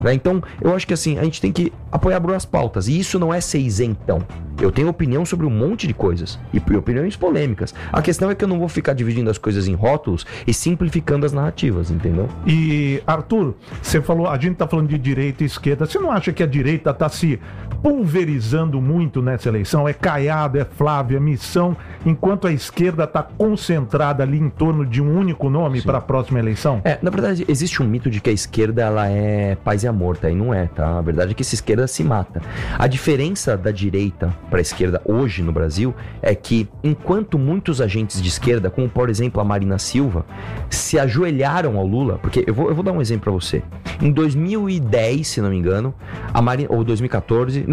Né? Então, eu acho que assim, a gente tem que apoiar as pautas. E isso não é ser isentão. Eu tenho opinião sobre um monte de coisas. E opiniões polêmicas. A questão é que eu não vou ficar dividindo as coisas em rótulos e simplificando as narrativas, entendeu? E, Arthur, você falou, a gente tá falando de direita e esquerda. Você não acha que a direita tá se pulverizando muito nessa eleição? É Caiado, é Flávio, é Missão, enquanto a esquerda tá concentrada ali em torno de um único nome para a próxima eleição? Na verdade, existe um mito de que a esquerda, ela é paz e amor, tá? E não é, tá? A verdade é que essa esquerda se mata. A diferença da direita para a esquerda hoje no Brasil é que, enquanto muitos agentes de esquerda, como por exemplo a Marina Silva, se ajoelharam ao Lula, porque eu vou dar um exemplo para você. Em 2010, se não me engano, ou 2014,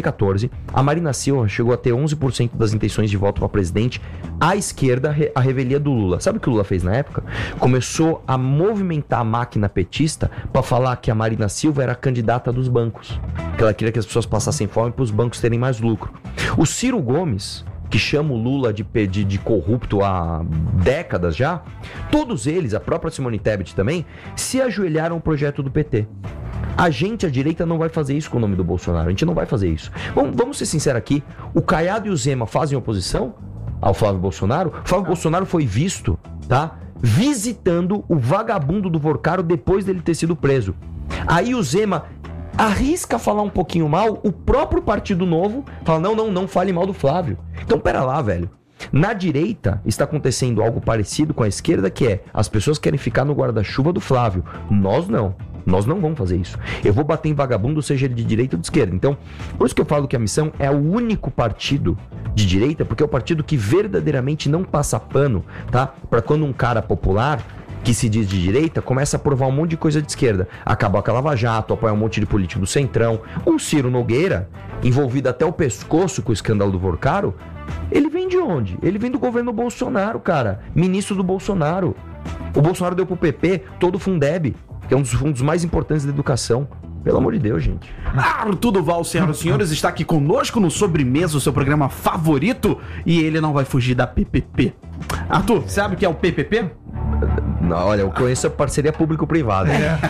a Marina Silva chegou a ter 11% das intenções de voto para presidente à esquerda, a revelia do Lula. Sabe o que o Lula fez na época? Começou a movimentar a máquina petista para falar que a Marina Silva era a candidata dos bancos, que ela queria que as pessoas passassem fome para os bancos terem mais lucro. O Ciro Gomes, que chama o Lula de corrupto há décadas já, todos eles, a própria Simone Tebet também, se ajoelharam ao projeto do PT. A direita não vai fazer isso com o nome do Bolsonaro. A gente não vai fazer isso. Vamos ser sinceros aqui. O Caiado e o Zema fazem oposição ao Flávio Bolsonaro? O Flávio Bolsonaro foi visto, tá, visitando o vagabundo do Vorcaro depois dele ter sido preso. Aí o Zema arrisca falar um pouquinho mal, o próprio Partido Novo fala, não fale mal do Flávio. Então, pera lá, velho. Na direita, está acontecendo algo parecido com a esquerda, que é, as pessoas querem ficar no guarda-chuva do Flávio. Nós não vamos fazer isso. Eu vou bater em vagabundo, seja ele de direita ou de esquerda. Então, por isso que eu falo que a Missão é o único partido de direita, porque é o partido que verdadeiramente não passa pano, tá? Para quando um cara popular que se diz de direita, começa a aprovar um monte de coisa de esquerda. Acabar com a Lava Jato, apoiar um monte de político do Centrão. O Ciro Nogueira, envolvido até o pescoço com o escândalo do Vorcaro, ele vem de onde? Ele vem do governo Bolsonaro, cara. Ministro do Bolsonaro. O Bolsonaro deu pro PP todo o Fundeb, que é um dos fundos mais importantes da educação. Pelo amor de Deus, gente. Arthur Duval, senhoras e senhores, está aqui conosco no Sobremesa, o seu programa favorito, e ele não vai fugir da PPP. Arthur, sabe o que é o PPP? Não, olha, eu conheço a parceria público-privada.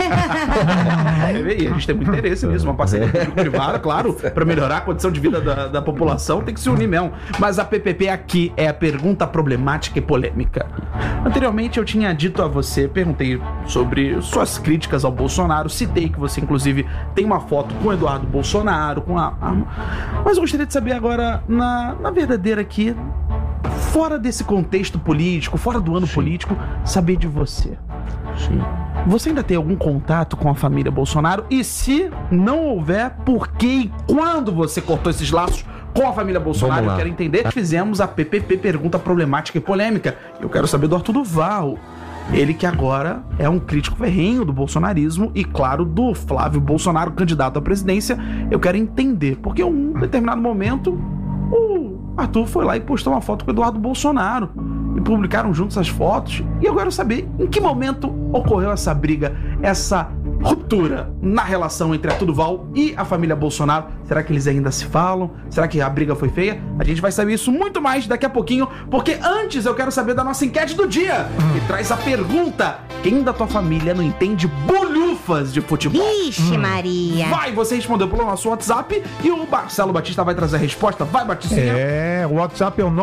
A gente tem muito interesse nisso, uma parceria público-privada, claro, para melhorar a condição de vida da população, tem que se unir mesmo. Mas a PPP aqui é a pergunta problemática e polêmica. Anteriormente eu tinha dito a você, perguntei sobre suas críticas ao Bolsonaro, citei que você inclusive tem uma foto com o Eduardo Bolsonaro, mas eu gostaria de saber agora, na verdadeira aqui, fora desse contexto político, fora do ano político, saber de você. Sim. Você ainda tem algum contato com a família Bolsonaro? E se não houver, por que e quando você cortou esses laços com a família Bolsonaro? Eu quero entender. Fizemos a PPP, pergunta problemática e polêmica. Eu quero saber do Arthur Duval. Ele que agora é um crítico ferrenho do bolsonarismo e, claro, do Flávio Bolsonaro, candidato à presidência. Eu quero entender, porque em um determinado momento o Arthur foi lá e postou uma foto com o Eduardo Bolsonaro e publicaram juntos as fotos. E eu quero saber em que momento ocorreu essa briga, essa ruptura na relação entre Arthur Duval e a família Bolsonaro. Será que eles ainda se falam? Será que a briga foi feia? A gente vai saber isso muito mais daqui a pouquinho, porque antes eu quero saber da nossa enquete do dia, que traz a pergunta: quem da tua família não entende bolhufas de futebol? Ixi, Maria! Vai, você respondeu pelo nosso WhatsApp e o Marcelo Batista vai trazer a resposta. Vai, Batistinha. O WhatsApp é o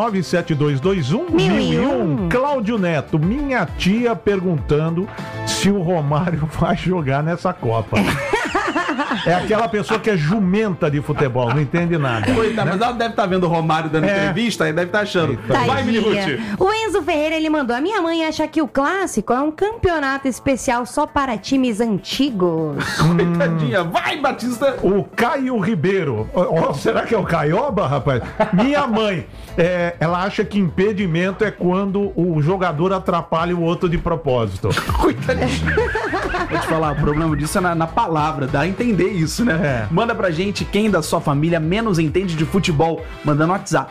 97221-1001. Cláudio Neto, minha tia perguntando se o Romário vai jogar nessa Copa. É aquela pessoa que é jumenta de futebol, não entende nada. Coitado, mas ela deve estar vendo o Romário dando entrevista e deve estar achando. Vai, Miniruti. O Enzo Ferreira, ele mandou: a minha mãe acha que o clássico é um campeonato especial só para times antigos. Coitadinha. Vai, Batista. O Caio Ribeiro. Será que é o Caioba, rapaz? Minha mãe, ela acha que impedimento é quando o jogador atrapalha o outro de propósito. Coitadinha. Vou te falar, o problema disso é na palavra, dá a entender isso, né? Manda pra gente quem da sua família menos entende de futebol, mandando no WhatsApp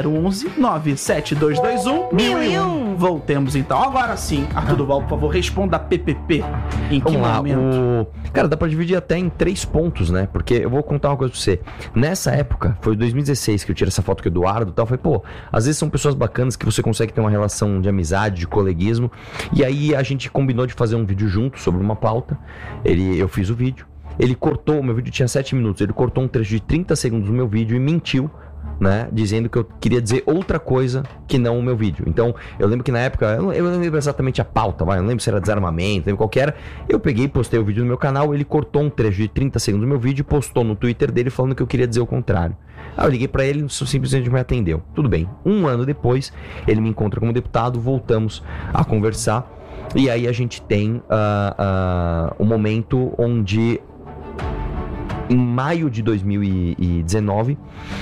011-97221-1001. Voltemos então. Agora sim, Arthur Duval, por favor, responda a PPP. Em que momento? Cara, dá pra dividir até em 3 pontos, né? Porque eu vou contar uma coisa pra você. Nessa época, foi em 2016 que eu tirei essa foto com o Eduardo e tal. Falei, às vezes são pessoas bacanas que você consegue ter uma relação de amizade, de coleguismo. E aí a gente combinou de fazer um vídeo junto sobre uma pauta. Eu fiz o vídeo. ele cortou, o meu vídeo tinha 7 minutos, ele cortou um trecho de 30 segundos do meu vídeo e mentiu, né, dizendo que eu queria dizer outra coisa que não o meu vídeo. Então, eu lembro que na época, eu não lembro exatamente a pauta, eu não lembro se era desarmamento, não lembro qual que era. Eu peguei e postei o vídeo no meu canal, ele cortou um trecho de 30 segundos do meu vídeo e postou no Twitter dele falando que eu queria dizer o contrário. Aí eu liguei pra ele, simplesmente me atendeu. Tudo bem. Um ano depois, ele me encontra como deputado, voltamos a conversar, e aí a gente tem o momento onde, em maio de 2019,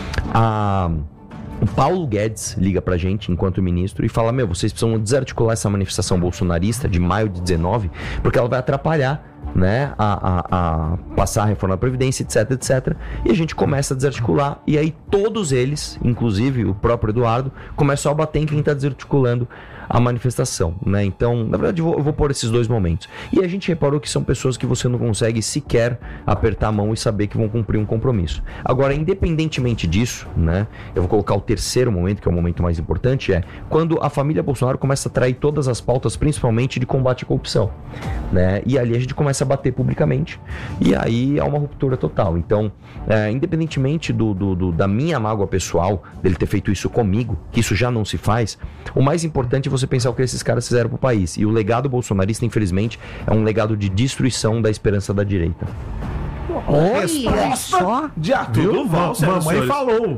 o Paulo Guedes liga pra gente, enquanto ministro, e fala: vocês precisam desarticular essa manifestação bolsonarista de maio de 19, porque ela vai atrapalhar, né, a passar a reforma da Previdência, etc, etc. E a gente começa a desarticular, e aí todos eles, inclusive o próprio Eduardo, começam a bater em quem tá desarticulando a manifestação, né? Então, na verdade, eu vou pôr esses dois momentos. E a gente reparou que são pessoas que você não consegue sequer apertar a mão e saber que vão cumprir um compromisso. Agora, independentemente disso, né, eu vou colocar o terceiro momento, que é o momento mais importante, é quando a família Bolsonaro começa a trair todas as pautas, principalmente de combate à corrupção, né? E ali a gente começa a bater publicamente, e aí há uma ruptura total. Então, independentemente da minha mágoa pessoal, dele ter feito isso comigo, que isso já não se faz, o mais importante é você pensar o que esses caras fizeram pro país. E o legado bolsonarista, infelizmente, é um legado de destruição da esperança da direita. Olha só de Arthur Duval, Mamãe falou.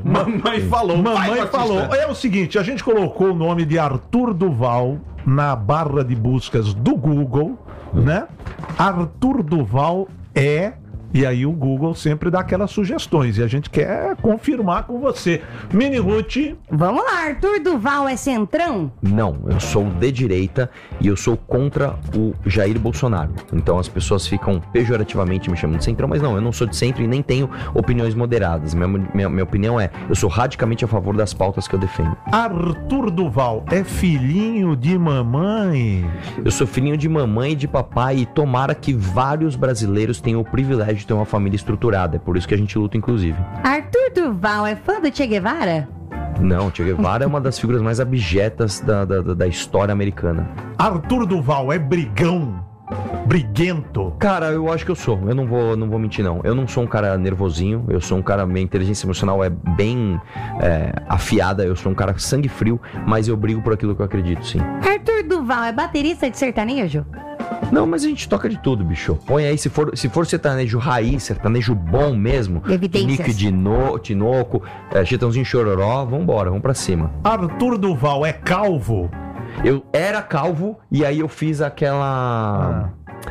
Mamãe falou. É o seguinte, a gente colocou o nome de Arthur Duval na barra de buscas do Google, né? Arthur Duval é... E aí o Google sempre dá aquelas sugestões, e a gente quer confirmar com você. Mini Ruth. Vamos lá, Arthur Duval é centrão? Não, eu sou de direita e eu sou contra o Jair Bolsonaro. Então as pessoas ficam pejorativamente me chamando de centrão, mas não, eu não sou de centro e nem tenho opiniões moderadas. Minha opinião é, eu sou radicalmente a favor das pautas que eu defendo. Arthur Duval é filhinho de mamãe? Eu sou filhinho de mamãe e de papai, e tomara que vários brasileiros tenham o privilégio de ter uma família estruturada. É por isso que a gente luta, inclusive. Arthur Duval é fã do Che Guevara? Não, Che Guevara é uma das figuras mais abjetas da história americana. Arthur Duval é brigão? Briguento? Cara, eu acho que eu sou. Eu não vou mentir, não. Eu não sou um cara nervosinho. Eu sou um cara... Minha inteligência emocional é bem afiada. Eu sou um cara sangue frio, mas eu brigo por aquilo que eu acredito, sim. Arthur Duval é baterista de sertanejo? Não, mas a gente toca de tudo, bicho. Põe aí, se for sertanejo raiz, sertanejo bom mesmo, Evidências. Nick Tinoco, Chitãozinho Chororó, vambora, vamos pra cima. Arthur Duval é calvo? Eu era calvo e aí eu fiz aquela...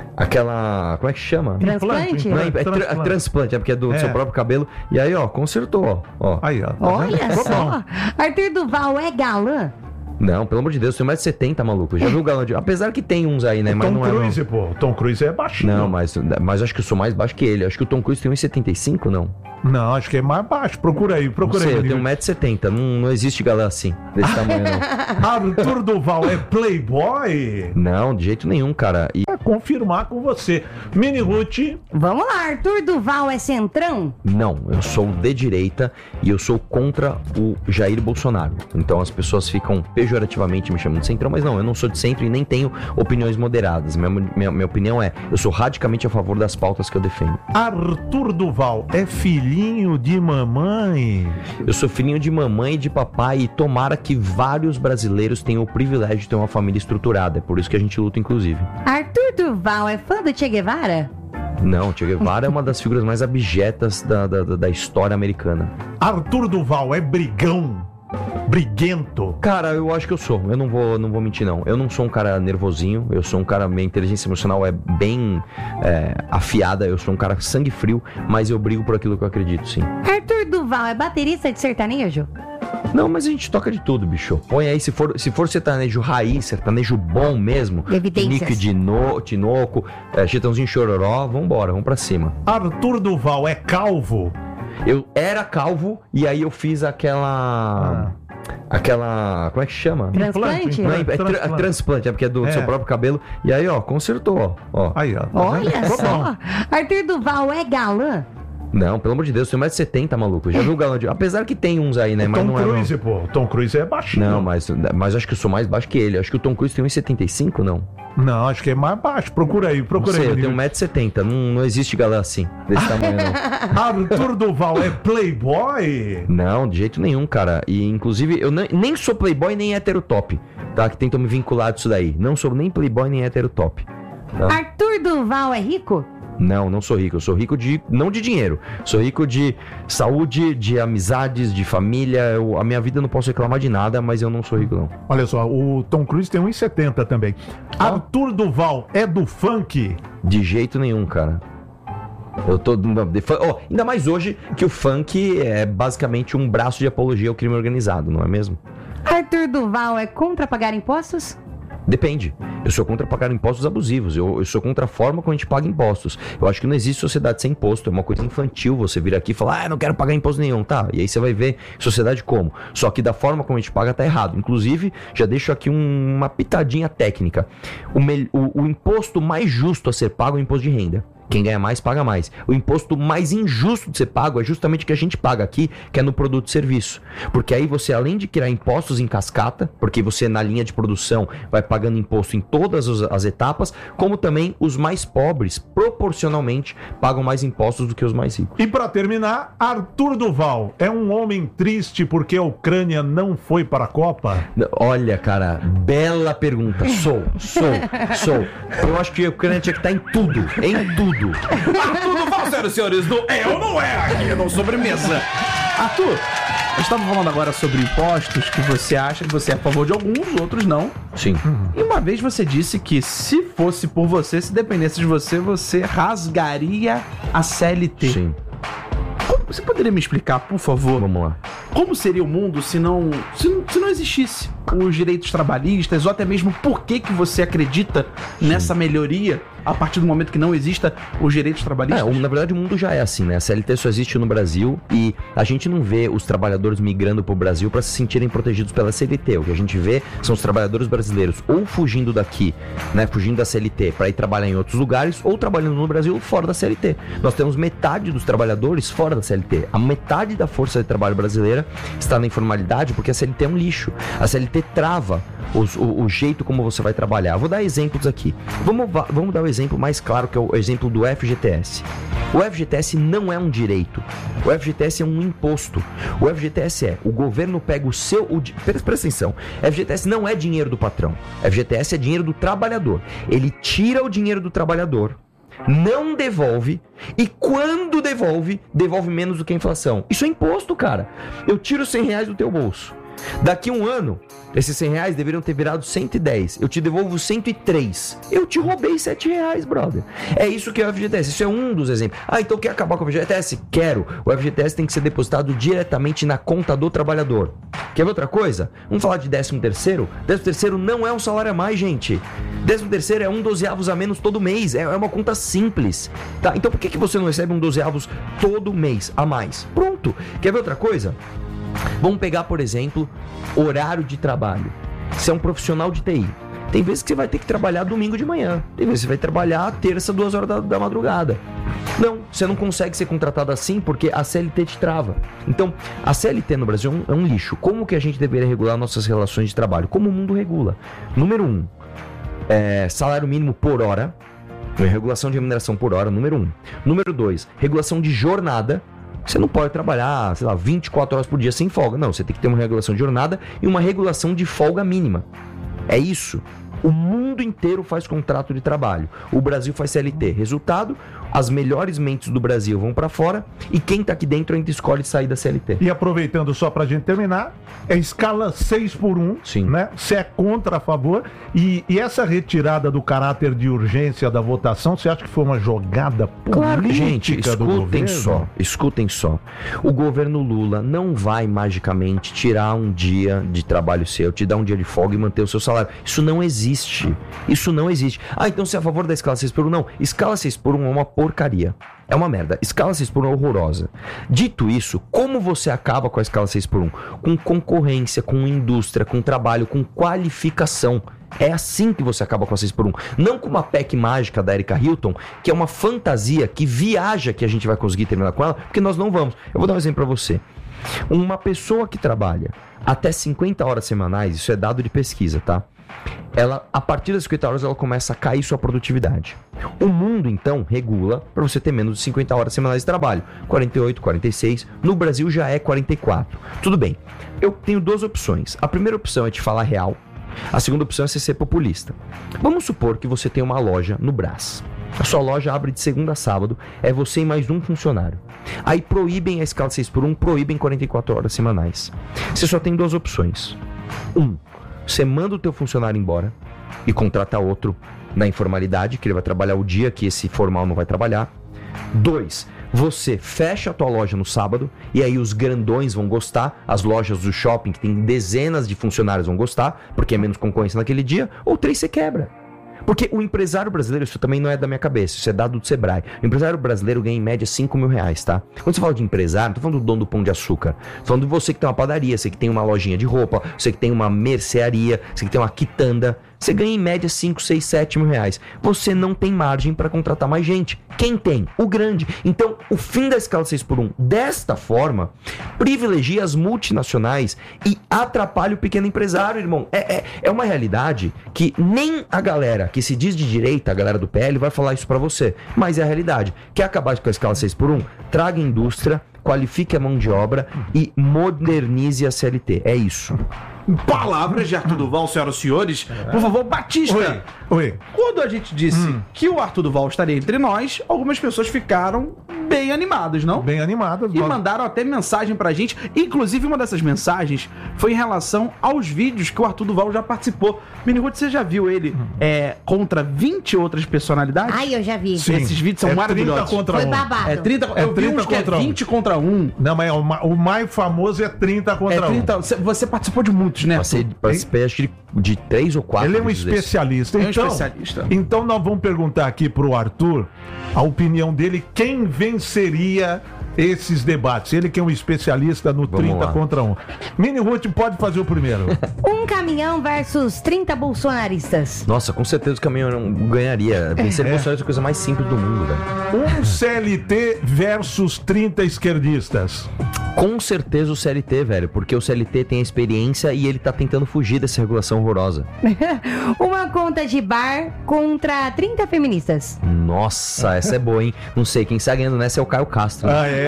Como é que chama? Transplante? Não, é transplante, é porque é do seu próprio cabelo. E aí, ó, consertou, ó. Aí, ó. Olha só. Arthur Duval é galã? Não, pelo amor de Deus, eu tenho 1,70 m, maluco. Já viu o galão de... Apesar que tem uns aí, né? Mas Tom não é. Cruise, pô. O Tom Cruise é baixinho. Não, mas acho que eu sou mais baixo que ele. Acho que o Tom Cruise tem 1,75 m, não. Não, acho que é mais baixo. Procura aí. Não sei, eu tenho 1,70 m. Não existe galã assim, desse tamanho, não. Arthur Duval é playboy? Não, de jeito nenhum, cara. E... confirmar com você. Mini Ruth. Vamos lá, Arthur Duval é centrão? Não, eu sou de direita e eu sou contra o Jair Bolsonaro. Então as pessoas ficam pejorativamente me chamando de centrão, mas não, eu não sou de centro e nem tenho opiniões moderadas. Minha opinião é, eu sou radicalmente a favor das pautas que eu defendo. Arthur Duval é filhinho de mamãe? Eu sou filhinho de mamãe e de papai, e tomara que vários brasileiros tenham o privilégio de ter uma família estruturada. É por isso que a gente luta, inclusive. Arthur Duval é fã do Che Guevara? Não, Che Guevara é uma das figuras mais abjetas da história americana. Arthur Duval é brigão? Briguento? Cara, eu acho que eu sou. Eu não vou mentir, não. Eu não sou um cara nervosinho. Eu sou um cara... Minha inteligência emocional é bem afiada. Eu sou um cara sangue frio, mas eu brigo por aquilo que eu acredito, sim. Arthur Duval é baterista de sertanejo? Não, mas a gente toca de tudo, bicho. Põe aí, se for sertanejo raiz, sertanejo bom mesmo, Evidências. Nick Tinoco, Chitãozinho Chororó, vambora, vamos pra cima. Arthur Duval é calvo? Eu era calvo e aí eu fiz aquela... Como é que chama? Transplante? Não, é transplante, é porque é do seu próprio cabelo. E aí, ó, consertou, ó. Aí, ó. Olha só. Arthur Duval é galã? Não, pelo amor de Deus, tem 1,70m, maluco. Já viu o galão de... Apesar que tem uns aí, né? Mas Tom não Cruise, é, pô. O Tom Cruise é baixinho. Não, mas acho que eu sou mais baixo que ele. Acho que o Tom Cruise tem 1,75m, não. Não, acho que é mais baixo. Procura aí, procura Não sei, aí. eu tenho 1,70m. Não existe galã assim, desse tamanho, não. Arthur Duval é playboy? Não, de jeito nenhum, cara. E, inclusive, eu nem sou playboy nem heterotop, tá? Que tentam me vincular disso daí. Não sou nem playboy nem heterotop. Tá? Arthur Duval é rico? Não sou rico. Eu sou rico não de dinheiro. Sou rico de saúde, de amizades, de família. A minha vida eu não posso reclamar de nada, mas eu não sou rico, não. Olha só, o Tom Cruise tem 1,70 também. Arthur Duval é do funk? De jeito nenhum, cara. Eu tô... ainda mais hoje que o funk é basicamente um braço de apologia ao crime organizado, não é mesmo? Arthur Duval é contra pagar impostos? Depende. Eu sou contra pagar impostos abusivos. Eu sou contra a forma como a gente paga impostos. Eu acho que não existe sociedade sem imposto. É uma coisa infantil você vir aqui e falar, não quero pagar imposto nenhum, tá? E aí você vai ver sociedade como. Só que da forma como a gente paga tá errado. Inclusive, já deixo aqui uma pitadinha técnica. O imposto mais justo a ser pago é o imposto de renda. Quem ganha mais, paga mais. O imposto mais injusto de ser pago é justamente o que a gente paga aqui, que é no produto e serviço. Porque aí você, além de criar impostos em cascata, porque você na linha de produção vai pagando imposto em todas as etapas, como também os mais pobres, proporcionalmente, pagam mais impostos do que os mais ricos. E pra terminar, Arthur Duval é um homem triste porque a Ucrânia não foi para a Copa? Olha, cara, bela pergunta. Sou. Eu acho que a Ucrânia tinha que estar em tudo. Arthur Duval, senhoras e senhores, do É ou Não É, aqui no Sobremesa. Arthur, eu estava falando agora sobre impostos, que você acha que você é a favor de alguns, outros não. Sim. E uma vez você disse que se fosse por você, se dependesse de você, você rasgaria a CLT. Sim. Você poderia me explicar, por favor? Vamos lá. Como seria o mundo se não existisse os direitos trabalhistas, ou até mesmo por que você acredita nessa melhoria a partir do momento que não exista os direitos trabalhistas? Na verdade o mundo já é assim, né? A CLT só existe no Brasil e a gente não vê os trabalhadores migrando pro Brasil para se sentirem protegidos pela CLT. O que a gente vê são os trabalhadores brasileiros ou fugindo daqui, né? Fugindo da CLT para ir trabalhar em outros lugares ou trabalhando no Brasil fora da CLT. Nós temos metade dos trabalhadores fora da CLT. A metade da força de trabalho brasileira está na informalidade porque a CLT é um lixo. A CLT trava o jeito como você vai trabalhar. Vou dar exemplos aqui. Vamos dar o exemplo mais claro, que é o exemplo do FGTS. O FGTS não é um direito. O FGTS é um imposto. O FGTS o governo pega o seu... Presta atenção. FGTS não é dinheiro do patrão. FGTS é dinheiro do trabalhador. Ele tira o dinheiro do trabalhador, não devolve, e quando devolve menos do que a inflação. Isso é imposto, cara. Eu tiro R$100 do teu bolso. Daqui um ano, esses R$100 deveriam ter virado 110. Eu te devolvo 103. Eu te roubei R$7, brother. É isso que é o FGTS. Isso é um dos exemplos. Então quer acabar com o FGTS? Quero. O FGTS tem que ser depositado diretamente na conta do trabalhador. Quer ver outra coisa? Vamos falar de 13º? 13º não é um salário a mais, gente. 13º é 1/12 a menos todo mês. É uma conta simples, tá? Então por que você não recebe 1/12 todo mês a mais? Pronto. Quer ver outra coisa? Vamos pegar, por exemplo, horário de trabalho. Você é um profissional de TI. Tem vezes que você vai ter que trabalhar domingo de manhã. Tem vezes que você vai trabalhar terça, 2 horas da madrugada. Não, você não consegue ser contratado assim porque a CLT te trava. Então, a CLT no Brasil é um lixo. Como que a gente deveria regular nossas relações de trabalho? Como o mundo regula? Número 1, salário mínimo por hora. Regulação de remuneração por hora, número 1. Número 2, regulação de jornada. Você não pode trabalhar, 24 horas por dia sem folga. Não, você tem que ter uma regulação de jornada e uma regulação de folga mínima. É isso. O mundo inteiro faz contrato de trabalho. O Brasil faz CLT. Resultado, as melhores mentes do Brasil vão pra fora e quem tá aqui dentro ainda escolhe sair da CLT. E aproveitando só pra gente terminar, é escala 6x1, sim, né? Você é contra, a favor? E essa retirada do caráter de urgência da votação, você acha que foi uma jogada política? Claro, gente, do governo? Escutem só. O governo Lula não vai magicamente tirar um dia de trabalho seu, te dar um dia de folga e manter o seu salário. Isso não existe. Isso não existe. Então você é a favor da escala 6x1? Não. Escala 6x1 é uma porcaria. É uma merda. Escala 6x1 é horrorosa. Dito isso, como você acaba com a escala 6x1? Com concorrência, com indústria, com trabalho, com qualificação. É assim que você acaba com a 6x1. Não com uma PEC mágica da Erika Hilton, que é uma fantasia que viaja que a gente vai conseguir terminar com ela, porque nós não vamos. Eu vou dar um exemplo pra você. Uma pessoa que trabalha até 50 horas semanais, isso é dado de pesquisa, tá? Ela, a partir das 50 horas, ela começa a cair sua produtividade. O mundo, então, regula para você ter menos de 50 horas semanais de trabalho. 48, 46. No Brasil já é 44. Tudo bem. Eu tenho duas opções. A primeira opção é te falar real. A segunda opção é você ser populista. Vamos supor que você tem uma loja no Brás. A sua loja abre de segunda a sábado, é você e mais um funcionário. Aí proíbem a escala 6x1, proíbem 44 horas semanais. Você só tem duas opções. Você manda o teu funcionário embora e contrata outro na informalidade, que ele vai trabalhar o dia que esse formal não vai trabalhar. 2, você fecha a tua loja no sábado e aí os grandões vão gostar, as lojas do shopping que tem dezenas de funcionários vão gostar, porque é menos concorrência naquele dia. Ou 3, você quebra. Porque o empresário brasileiro, isso também não é da minha cabeça, isso é dado do Sebrae. O empresário brasileiro ganha em média 5 mil reais, tá? Quando você fala de empresário, não tô falando do dono do Pão de Açúcar. Tô falando de você que tem uma padaria, você que tem uma lojinha de roupa, você que tem uma mercearia, você que tem uma quitanda. Você ganha em média 5, 6, 7 mil reais. Você não tem margem para contratar mais gente. Quem tem? O grande. Então, o fim da escala 6x1, desta forma, privilegia as multinacionais e atrapalha o pequeno empresário, irmão. É uma realidade que nem a galera que se diz de direita, a galera do PL, vai falar isso para você. Mas é a realidade. Quer acabar com a escala 6x1? Traga indústria, qualifique a mão de obra e modernize a CLT. É isso. Palavras de Arthur Duval, senhoras e senhores. Por favor, Batista. Oi. Quando a gente disse que o Arthur Duval estaria entre nós, algumas pessoas ficaram bem animadas, não? Bem animadas. E mandaram até mensagem pra gente. Inclusive, uma dessas mensagens foi em relação aos vídeos que o Arthur Duval já participou. Minihood, você já viu ele contra 20 outras personalidades? Ai, eu já vi. Sim. Esses vídeos são maravilhosos. 30 contra Foi 1. babado. É 30, eu vi 30 uns que é contra 1. 20 contra 1. Não, mas o mais famoso é 30 contra 1. Você participou de muitos, né? Participei acho que de 3 ou 4. Ele é um especialista. É um especialista. Então nós vamos perguntar aqui pro Arthur a opinião dele, quem venceria esses debates. Ele que é um especialista no 30 contra 1. Mini Ruth pode fazer o primeiro. Um caminhão versus 30 bolsonaristas. Nossa, com certeza o caminhão ganharia. Vencer Bolsonaro é a coisa mais simples do mundo, velho. Um CLT versus 30 esquerdistas. Com certeza o CLT, velho, porque o CLT tem a experiência e ele tá tentando fugir dessa regulação horrorosa. Uma conta de bar contra 30 feministas. Nossa, essa é boa, hein? Não sei, quem está ganhando nessa é o Caio Castro. Ah, é?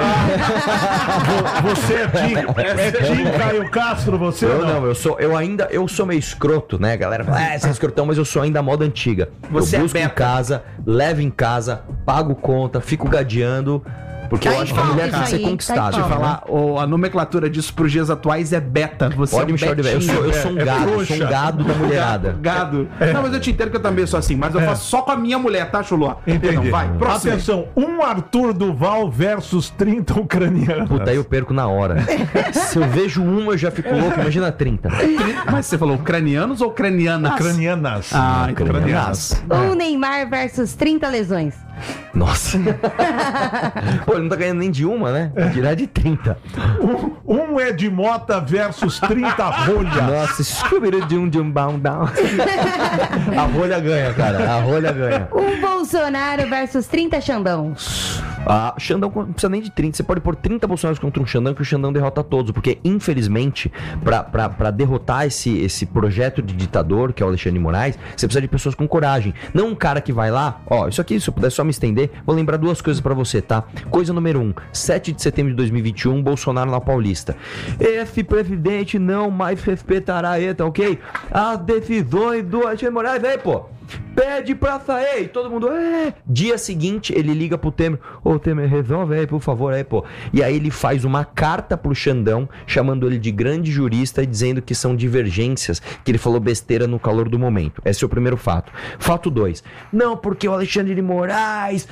Você é Tim Caio Castro, você ou não? Eu sou meio escroto, né? A galera fala, você é escrotão, mas eu sou ainda a moda antiga. Você eu busco em casa, levo em casa, pago conta, fico gadeando. Porque eu acho que a mulher tem que ser conquistada. Deixa eu falar, a nomenclatura disso pros dias atuais é beta. Você pode me chamar de velho. Eu sou um gado, eu sou um gado da mulherada. Gado. Não, mas eu te entendo que eu também sou assim, mas eu faço só com a minha mulher, tá, Chulô? Entendi. Então, vai, próximo. Atenção, um Arthur Duval versus 30 ucranianos. Puta, aí eu perco na hora. Se eu vejo uma, eu já fico louco, imagina 30. Mas você falou ucranianos ou ucranianas? Ucranianas. Ah, ucranianas. Um Neymar versus 30 lesões. Nossa. Pô, ele não tá ganhando nem de uma, né? Dirá de 30. Um Ed Mota versus 30 rolhas. Nossa, Scooby-Doo de um down. A rolha ganha, cara. A rolha ganha. Um Bolsonaro versus 30 Xandão. Ah, Xandão não precisa nem de 30. Você pode pôr 30 Bolsonaros contra um Xandão, que o Xandão derrota todos. Porque, infelizmente, pra derrotar esse projeto de ditador, que é o Alexandre de Moraes, você precisa de pessoas com coragem. Não um cara que vai lá, isso aqui, se eu puder só me estender, vou lembrar duas coisas pra você, tá? Coisa número 1, 7 de setembro de 2021, Bolsonaro na Paulista. Esse presidente não mais respeitará tá ok? As decisões do Alexandre de Moraes, aí, pô. Pede pra sair, todo mundo, Dia seguinte, ele liga pro Temer, Temer, resolve aí, por favor, aí, pô. E aí ele faz uma carta pro Xandão, chamando ele de grande jurista e dizendo que são divergências, que ele falou besteira no calor do momento. Esse é o primeiro fato. Fato 2, não, porque o Alexandre de Moraes,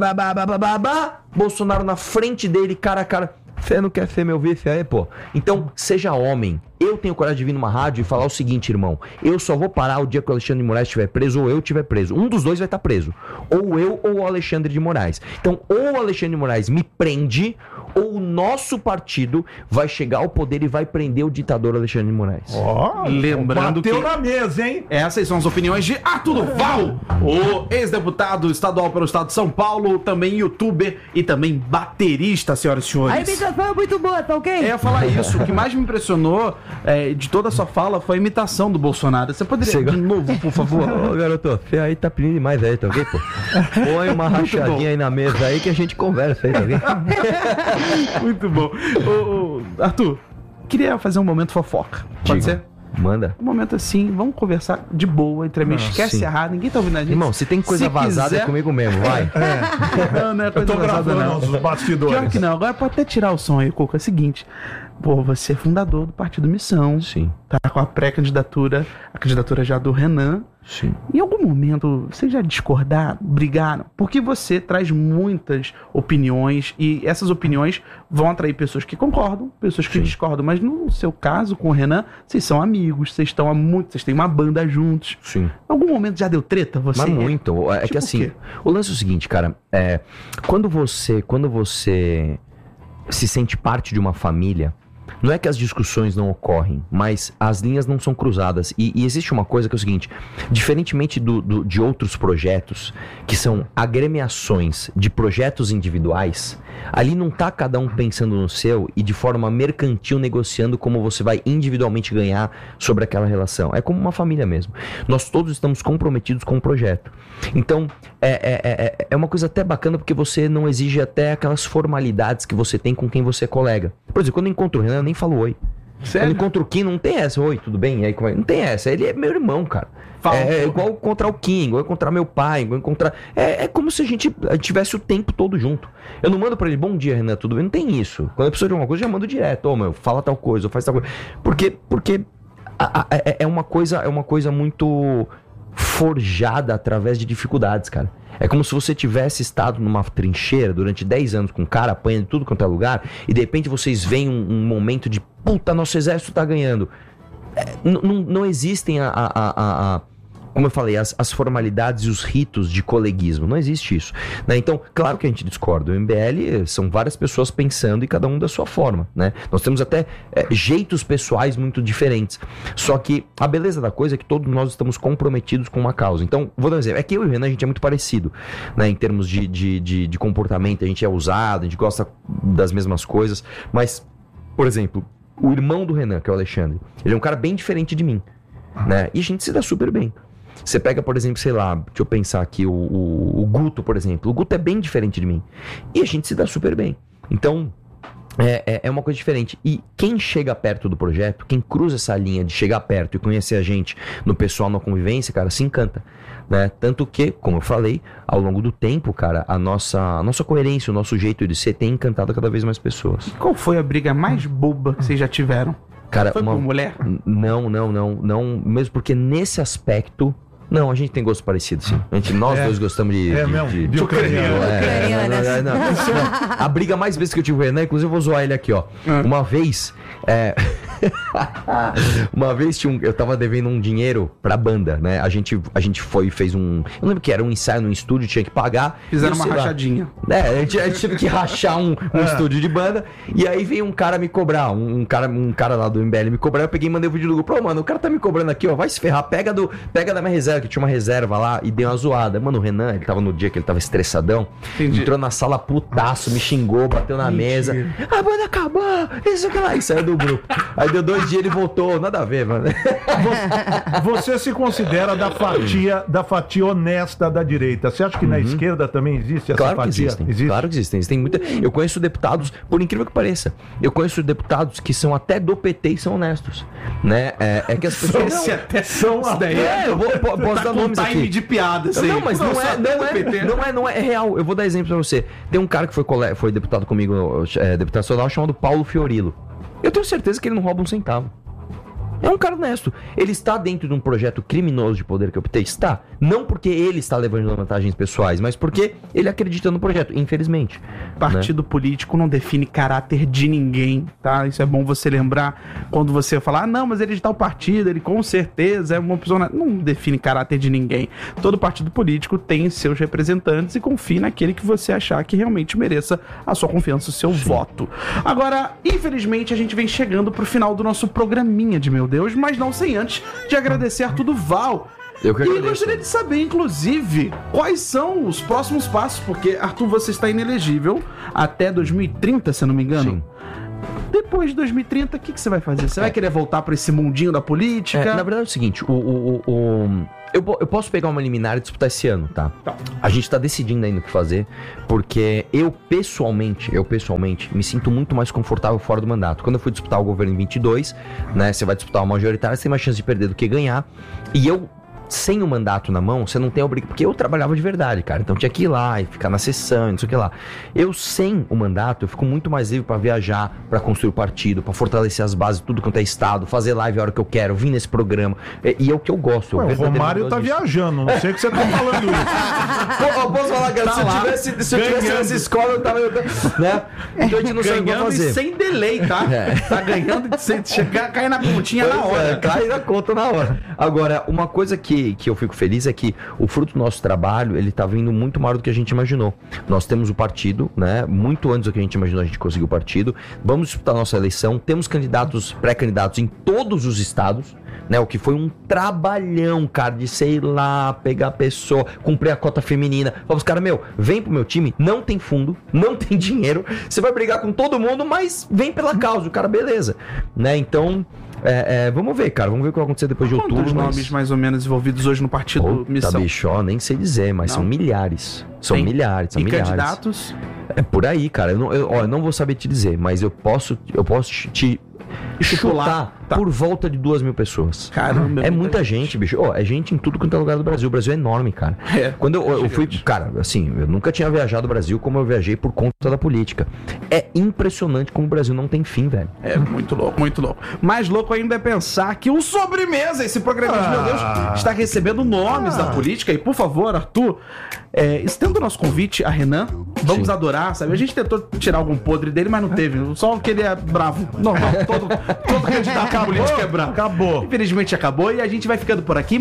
Bolsonaro na frente dele, cara a cara. Você não quer ser meu vice aí, pô? Então, seja homem. Eu tenho coragem de vir numa rádio e falar o seguinte, irmão. Eu só vou parar o dia que o Alexandre de Moraes estiver preso ou eu estiver preso. Um dos dois vai estar preso. Ou eu ou o Alexandre de Moraes. Então, ou o Alexandre de Moraes me prende, ou o nosso partido vai chegar ao poder e vai prender o ditador Alexandre de Moraes. Lembrando bateu que na mesa, hein? essas são as opiniões de Arthur Duval, o ex-deputado estadual pelo estado de São Paulo, também youtuber e também baterista, senhoras e A senhores. imitação é muito boa, tá ok? Eu ia falar isso, o que mais me impressionou de toda a sua fala foi a imitação do Bolsonaro. Você poderia de novo, por favor? Ô, garoto, você aí tá pedindo demais aí, tá ok, pô? Põe uma rachadinha aí na mesa aí que a gente conversa aí, tá ok? Muito bom. Arthur, queria fazer um momento fofoca. Pode Diga. ser? Manda. Um momento assim, vamos conversar de boa entre amigos. Esquece sim. errado, ninguém tá ouvindo a gente. Irmão, se tem coisa Se vazada quiser- é comigo mesmo, vai. Não, não é Eu coisa tô vazada, gravando não. os bastidores. Pior que não, agora pode até tirar o som aí, Coco. É o seguinte, pô, você é fundador do Partido Missão, Sim, tá com a pré-candidatura, a candidatura já do Renan. sim. Em algum momento, vocês já discordaram, brigaram? Porque você traz muitas opiniões e essas opiniões vão atrair pessoas que concordam, pessoas que Sim. discordam. Mas no seu caso, com o Renan, vocês são amigos, vocês estão há muito, vocês têm uma banda juntos. Sim. Em algum momento já deu treta? Você Mas muito. É Tipo que o assim, quê? o lance é o seguinte, cara. Quando você se sente parte de uma família, não é que as discussões não ocorrem, mas as linhas não são cruzadas. E existe uma coisa que é o seguinte: diferentemente de outros projetos, que são agremiações de projetos individuais, ali não tá cada um pensando no seu e de forma mercantil negociando como você vai individualmente ganhar sobre aquela relação. É como uma família mesmo. Nós todos estamos comprometidos com o projeto. Então, é uma coisa até bacana porque você não exige até aquelas formalidades que você tem com quem você é colega. Por exemplo, quando eu encontro o Renan, eu nem falo oi. Sério? Quando eu encontro o Kim, não tem essa. Oi, tudo bem? E aí, como é? Não tem essa. Ele é meu irmão, cara. Fala. É igual encontrar o Kim, igual encontrar meu pai, igual encontrar... É como se a gente tivesse o tempo todo junto. Eu não mando pra ele, bom dia, Renan, tudo bem? Não tem isso. Quando a pessoa de alguma coisa, eu já mando direto. Ô, meu, fala tal coisa, ou faz tal coisa. Porque é uma coisa muito forjada através de dificuldades, cara. É como se você tivesse estado numa trincheira durante 10 anos com um cara apanhando em tudo quanto é lugar e de repente vocês veem um momento de puta, nosso exército tá ganhando. Não existem como eu falei, as formalidades e os ritos de coleguismo. Não existe isso, né? Então, claro que a gente discorda. O MBL são várias pessoas pensando e cada um da sua forma, né? Nós temos até jeitos pessoais muito diferentes. Só que a beleza da coisa é que todos nós estamos comprometidos com uma causa. Então, vou dar um exemplo. É que eu e o Renan, a gente é muito parecido, né? Em termos de comportamento, a gente é ousado, a gente gosta das mesmas coisas. Mas, por exemplo, o irmão do Renan, que é o Alexandre, ele é um cara bem diferente de mim, né? E a gente se dá super bem. Você pega, por exemplo, sei lá, deixa eu pensar aqui, o Guto, por exemplo. O Guto é bem diferente de mim. E a gente se dá super bem. Então, é uma coisa diferente. E quem chega perto do projeto, quem cruza essa linha de chegar perto e conhecer a gente no pessoal, na convivência, cara, se encanta, né? Tanto que, como eu falei, ao longo do tempo, cara, a nossa coerência, o nosso jeito de ser tem encantado cada vez mais pessoas. Qual foi a briga mais boba que vocês já tiveram? Cara, Foi por mulher? Não, mesmo porque nesse aspecto... Não, a gente tem gosto parecido, sim. Nós dois gostamos de ucraniano. Não. A briga mais vezes que eu tive com o Renan, inclusive eu vou zoar ele aqui, ó. Uma vez eu tava devendo um dinheiro pra banda, né? A gente foi e fez um... Eu lembro que era um ensaio no estúdio, tinha que pagar. Fizeram uma rachadinha. A gente teve que rachar um estúdio de banda. E aí veio um cara me cobrar, um cara lá do MBL me cobrar. Eu peguei e mandei o vídeo do grupo. Pô, mano, o cara tá me cobrando aqui, ó. Vai se ferrar, pega da minha reserva, que tinha uma reserva lá, e deu uma zoada. Mano, o Renan, ele tava no dia que ele tava estressadão. Entendi. Entrou na sala putaço, me xingou, bateu na mesa. A banda acabou, isso que lá. E saiu do grupo. Aí deu 2 dias, ele voltou. Nada a ver, mano. Você se considera da fatia honesta da direita. Você acha que na esquerda também existe essa Claro que fatia? existem. Claro que existem. Eu conheço deputados, por incrível que pareça, eu conheço deputados que são até do PT e são honestos, né? É que as pessoas... Esse até são as daí. eu posso dar nomes time aqui. de piada, assim. Não, mas não é real. Eu vou dar exemplo pra você. Tem um cara que foi deputado comigo, deputado estadual, chamado Paulo Fiorillo. Eu tenho certeza que ele não rouba um centavo. É um cara honesto. Ele está dentro de um projeto criminoso de poder que eu optei? Está. Não porque ele está levando vantagens pessoais, mas porque ele acredita no projeto, infelizmente. Partido político não define caráter de ninguém, tá? Isso é bom você lembrar quando você falar, não, mas ele está o partido, ele com certeza é uma pessoa... Não define caráter de ninguém. Todo partido político tem seus representantes e confie naquele que você achar que realmente mereça a sua confiança, o seu voto. Agora, infelizmente, a gente vem chegando pro final do nosso programinha de Meu Deus, mas não sem antes de agradecer a Arthur Duval. Eu que agradeço. E gostaria de saber, inclusive, quais são os próximos passos, porque, Arthur, você está inelegível até 2030, se eu não me engano. Sim. Depois de 2030, o que você vai fazer? Você vai querer voltar para esse mundinho da política? Na verdade é o seguinte, eu posso pegar uma liminar e disputar esse ano, tá? A gente tá decidindo ainda o que fazer, porque eu pessoalmente, me sinto muito mais confortável fora do mandato. Quando eu fui disputar o governo em 22, né, você vai disputar uma majoritária, você tem mais chance de perder do que ganhar, e eu... Sem o mandato na mão, você não tem a obrigação. Porque eu trabalhava de verdade, cara. Então tinha que ir lá e ficar na sessão, não sei o que lá. Eu, sem o mandato, eu fico muito mais livre pra viajar, pra construir o partido, pra fortalecer as bases, tudo quanto é estado, fazer live a hora que eu quero, vir nesse programa. E é o que eu gosto. Ué, o Romário tá viajando, não sei o que você tá falando isso. Eu posso falar, cara, se eu tivesse nessa escola, eu tava. Né? Então a gente não sabe o que fazer. Sem delay, tá? Tá ganhando sem chegar, cair na continha na hora. Cai na conta na hora. Agora, uma coisa que eu fico feliz é que o fruto do nosso trabalho, ele tá vindo muito maior do que a gente imaginou. Nós temos o partido, né? Muito antes do que a gente imaginou, a gente conseguiu o partido. Vamos disputar a nossa eleição. Temos candidatos, pré-candidatos em todos os estados, né? O que foi um trabalhão, cara, de sei lá, pegar a pessoa, cumprir a cota feminina. Vamos, cara, vem pro meu time, não tem fundo, não tem dinheiro, você vai brigar com todo mundo, mas vem pela causa, o cara, beleza, né? Então, vamos ver, cara, vamos ver o que vai acontecer depois de outubro. Quantos nomes mais ou menos envolvidos hoje no partido Missão? Tá, bicho, ó, nem sei dizer, mas são milhares. São milhares. Candidatos? É por aí, cara. Eu não vou saber te dizer, mas eu posso te chutar por volta de 2.000 pessoas. Caramba, é muita gente, bicho. É gente em tudo quanto é lugar do Brasil. O Brasil é enorme, cara. Quando eu fui, cara, assim, eu nunca tinha viajado o Brasil como eu viajei por conta da política. É impressionante como o Brasil não tem fim, velho. É muito louco, muito louco. Mais louco ainda é pensar que o Sobremesa, esse programa de Meu Deus, está recebendo nomes da política. E, por favor, Arthur, estendo o nosso convite a Renan, vamos adorar, sabe? A gente tentou tirar algum podre dele, mas não teve. Só porque ele é bravo. Normal, todo candidato à política é bravo. Acabou. Infelizmente acabou e a gente vai ficando por aqui.